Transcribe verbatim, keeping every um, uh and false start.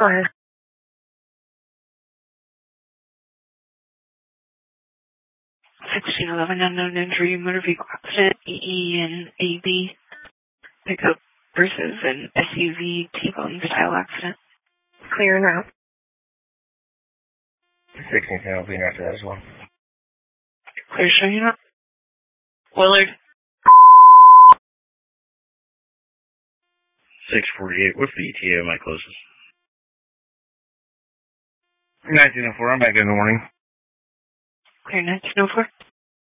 Go ahead. sixteen eleven unknown injury, motor vehicle accident, E E and A B. Pickup versus an S U V T-bone style accident. Clear and route. sixteen ten will be after that as well. Clear, show you not. Willard. six forty-eight, what's the E T A of my closest? nineteen oh four, I'm back in the morning. Clear nineteen oh four.